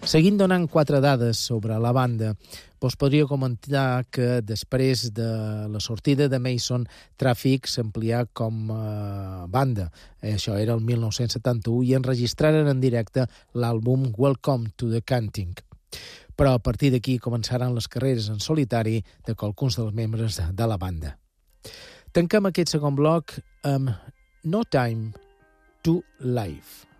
Seguint donant 4 dades sobre la banda, us podria comentar que després de la sortida de Mason, Traffic s'amplià com a banda. Això era el 1971 i enregistraren en directe l'àlbum Welcome to the Canting. Però a partir d'aquí començaran les carreres en solitari de qualcuns dels membres de la banda. Tanquem aquest segon bloc amb No Time to Live.